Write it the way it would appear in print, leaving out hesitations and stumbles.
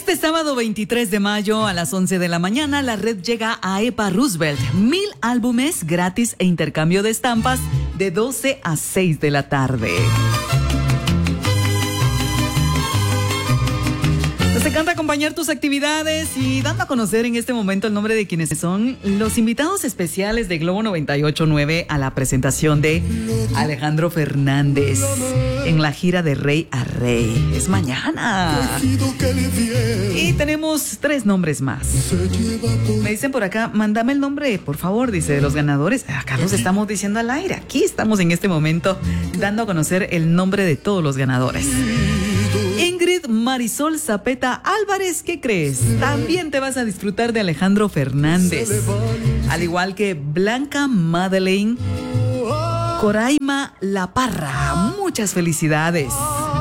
Este sábado 23 de mayo a las 11 de la mañana, la red llega a EPA Roosevelt. 1000 álbumes gratis e intercambio de estampas de 12 a 6 de la tarde. Nos encanta acompañar tus actividades y dando a conocer en este momento el nombre de quienes son los invitados especiales de Globo 98.9 a la presentación de Alejandro Fernández en la gira de Rey a Rey. Es mañana. Y tenemos 3 nombres más. Me dicen por acá, mándame el nombre, por favor, dice, de los ganadores. Acá los estamos diciendo al aire. Aquí estamos en este momento dando a conocer el nombre de todos los ganadores. Ingrid Marisol Zapeta Álvarez, ¿qué crees? También te vas a disfrutar de Alejandro Fernández. Al igual que Blanca Madeleine Coraima La Parra. Muchas felicidades.